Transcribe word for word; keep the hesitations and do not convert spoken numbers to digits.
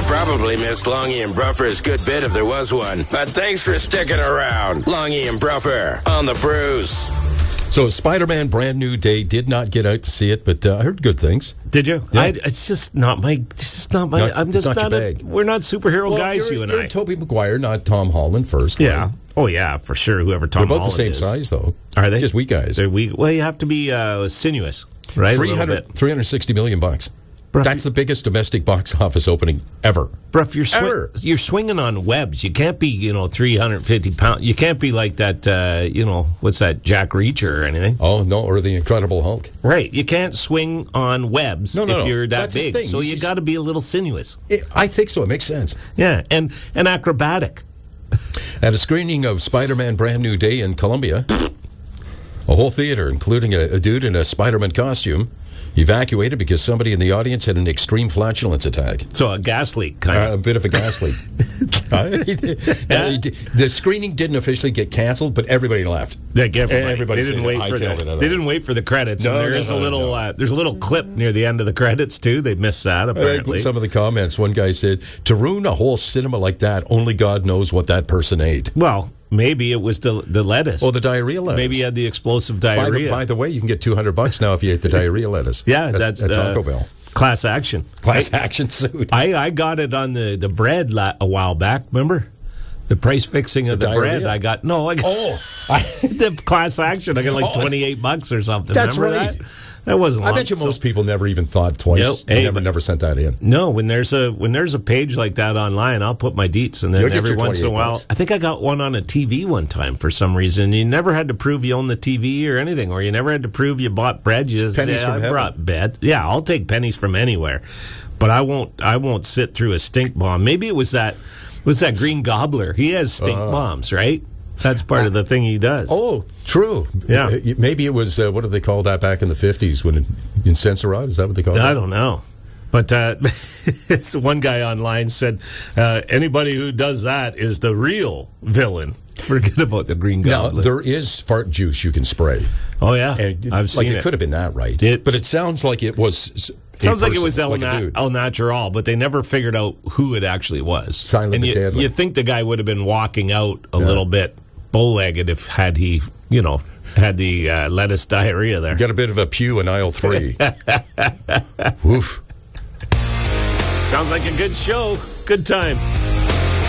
You probably missed Longy and Bruffer's good bit if there was one. But thanks for sticking around. Longy and Bruffer on the Bruce. So Spider-Man Brand New Day, did not get out to see it, but uh, I heard good things. Did you? Yeah. I, it's just not my. It's just not my. Not- I'm just it's not not. your a, bag. we're not superhero Well, guys. you're, You and you're I. Tobey Maguire, not Tom Holland first. Yeah. right? Oh yeah, for sure. Whoever Tom They're both Holland the same is. size, though. Are they? Just we guys. They're weak. Well, you have to be uh, sinuous, right? A three little hundred, bit. three hundred sixty million bucks. Bruh, That's the biggest domestic box office opening ever. Bruh, you're, Ever. swi- you're swinging on webs. You can't be, you know, three hundred fifty pounds. You can't be like that, uh, you know, what's that, Jack Reacher or anything. Oh, no, or the Incredible Hulk. Right. You can't swing on webs No, no, if no. you're that That's his big. thing. So He's you just- got to be a little sinuous. It, I think so. It makes sense. Yeah. And, and acrobatic. At a screening of Spider-Man Brand New Day in Columbia, a whole theater, including a, a dude in a Spider-Man costume, evacuated because somebody in the audience had an extreme flatulence attack. So a gas leak, kind Uh, a of. bit of a gas leak. Uh, the screening didn't officially get canceled, but everybody left. Like everybody. Everybody they didn't said wait I for tailed it the, out. They didn't wait for the credits. No, and there no, is no, a no, little no. uh, there's a little clip near the end of the credits too. They missed that I think apparently. some of the comments, one guy said, to ruin a whole cinema like that, only God knows what that person ate. Well, maybe it was the the lettuce. Oh, the diarrhea lettuce. Maybe he had the explosive By the, diarrhea. by the way, you can get two hundred bucks now if you ate the diarrhea lettuce. yeah, at, that's at Taco uh, Bell. Class action. Class action suit. I, I got it on the, the bread la- a while back, remember? The price fixing of The the, diarrhea? bread. I got, no, I got Oh, the class action. I got like Oh, twenty-eight bucks or something. That's remember right. That? That wasn't I long. bet you So- most people never even thought twice. Yep. They Hey, never, but- never sent that in. No, when there's a when there's a page like that online, I'll put my deets, and then You'll get every your once in a twenty-eight while, bucks. I think I got one on a T V one time for some reason. You never had to prove you owned the T V or anything, or you never had to prove you bought bread. You just Pennies say, from I heaven. brought bread. Yeah, I'll take pennies from anywhere, but I won't. I won't sit through a stink bomb. Maybe it was that was that Green Gobbler. He has stink bombs, right? That's part of the thing he does. Oh, true. Yeah. Uh, Maybe it was, uh, what did they call that back in the fifties? When in Censorod? Is that what they called it? I don't know. But uh, it's one guy online said, uh, anybody who does that is the real villain. Forget about the Green Now, Goblin. there is fart juice you can spray. oh, yeah. And I've like seen it. it. could have been that, right? It- but it sounds like it was. a Sounds like it person, was El, like a Na- dude. El Natural, but they never figured out who it actually was. Silent and but you, deadly. you think the guy would have been walking out a little bit bow-legged if had he, you know, had the uh, lettuce diarrhea there. Got a bit of a pew in aisle three. Woof. Sounds like a good show. Good time.